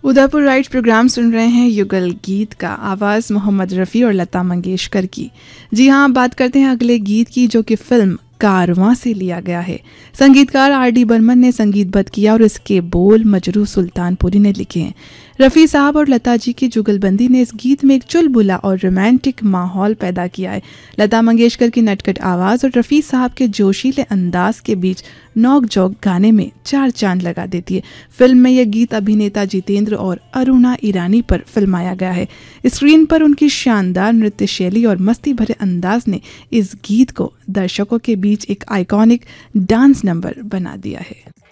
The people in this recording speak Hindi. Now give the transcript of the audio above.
उदयपुर राइट प्रोग्राम सुन रहे हैं युगल गीत का। आवाज़ मोहम्मद रफ़ी और लता मंगेशकर की। जी हाँ, बात करते हैं अगले गीत की, जो कि फिल्म कारवां से लिया गया है। संगीतकार R.D. बर्मन ने संगीतबद्ध किया और इसके बोल मजरू सुल्तानपुरी ने लिखे हैं। रफ़ी साहब और लता जी की जुगलबंदी ने इस गीत में एक चुलबुला और रोमांटिक माहौल पैदा किया है। लता मंगेशकर की नटखट आवाज़ और रफ़ी साहब के जोशीले अंदाज के बीच नोक झोंक गाने में चार चांद लगा देती है। फिल्म में यह गीत अभिनेता जितेंद्र और अरुणा ईरानी पर फिल्माया गया है। स्क्रीन पर उनकी शानदार नृत्य शैली और मस्ती भरे अंदाज ने इस गीत को दर्शकों के बीच एक आइकॉनिक डांस नंबर बना दिया है।